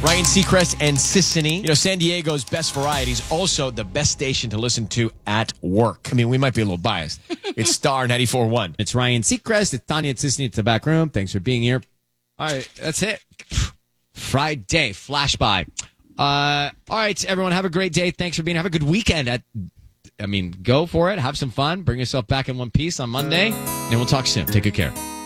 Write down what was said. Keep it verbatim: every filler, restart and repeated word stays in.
Ryan Seacrest and Sissany. You know, San Diego's best variety is also the best station to listen to at work. I mean, we might be a little biased. It's Star ninety-four point one. It's Ryan Seacrest. It's Tanya and Sissany at the back room. Thanks for being here. All right, that's it. Friday, flash by. Uh, all right, everyone, have a great day. Thanks for being here. Have a good weekend. At, I mean, go for it. Have some fun. Bring yourself back in one piece on Monday, and we'll talk soon. Take good care.